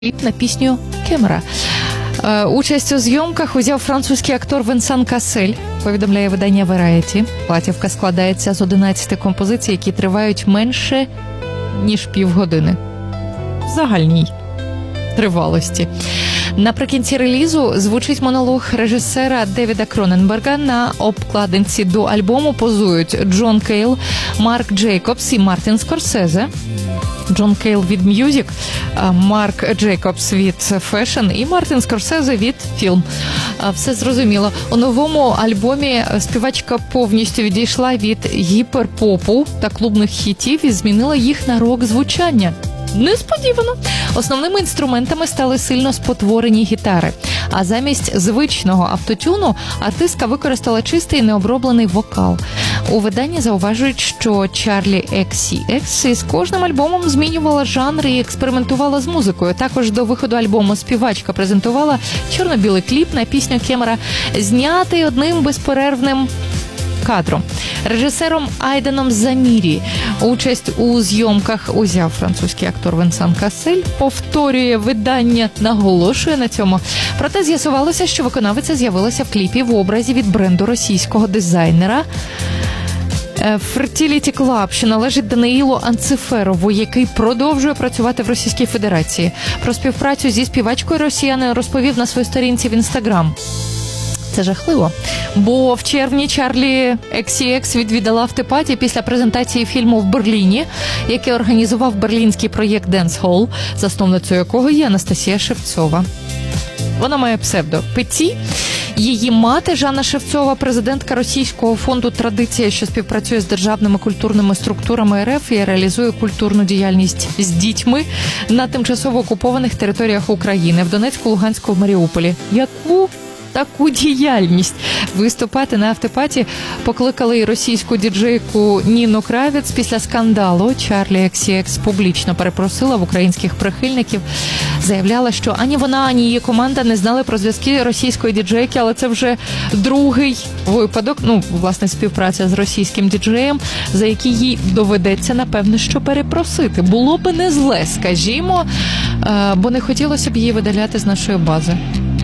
кліп на пісню «Кемера». Участь у зйомках узяв французький актор Венсан Кассель, повідомляє видання Variety. Платівка складається з 11 композицій, які тривають менше, ніж півгодини. В загальній тривалості. Наприкінці релізу звучить монолог режисера Девіда Кроненберга. На обкладинці до альбому позують Джон Кейл, Марк Джейкобс і Мартін Скорсезе. Джон Кейл від Music, Марк Джейкобс від Fashion і Мартін Скорсезе від Film. Все зрозуміло. У новому альбомі співачка повністю відійшла від гіперпопу та клубних хітів і змінила їх на рок-звучання. Несподівано. Основними інструментами стали сильно спотворені гітари. А замість звичного автотюну артистка використала чистий необроблений вокал. У виданні зауважують, що Чарлі XCX із кожним альбомом змінювала жанр і експериментувала з музикою. Також до виходу альбому співачка презентувала чорно-білий кліп на пісню «Кемера», знятий одним безперервним кадром. Режисером Айденом Замірі участь у зйомках узяв французький актор Венсан Кассель, повторює видання, наголошує на цьому. Проте з'ясувалося, що виконавиця з'явилася в кліпі в образі від бренду російського дизайнера Fertility Club, що належить Даниїлу Анциферову, який продовжує працювати в Російській Федерації. Про співпрацю зі співачкою росіянин розповів на своїй сторінці в Інстаграм. Це жахливо, бо в червні Чарлі XCX відвідала автопаті після презентації фільму в Берліні, який організував берлінський проєкт Dance Hall, засновницею якого є Анастасія Шевцова. Вона має псевдо Петі. Її мати Жанна Шевцова, президентка Російського фонду «Традиція», що співпрацює з державними культурними структурами РФ і реалізує культурну діяльність з дітьми на тимчасово окупованих територіях України – в Донецьку, Луганську, Маріуполі. Яку таку діяльність? Виступати на автопаті покликали і російську діджейку Ніну Кравець. Після скандалу Чарлі XCX публічно перепросила в українських прихильників. Заявляла, що ані вона, ані її команда не знали про зв'язки російської діджейки, але це вже другий випадок, власне, співпраця з російським діджеєм, за який їй доведеться, напевне, що перепросити. Було би не зле, скажімо, бо не хотілося б її видаляти з нашої бази.